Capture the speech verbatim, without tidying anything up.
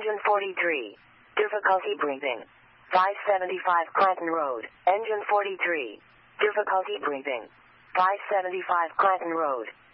Engine forty-three. Difficulty breathing. five seventy-five Clinton Road. Engine forty-three. Difficulty breathing. five seventy-five Clinton Road.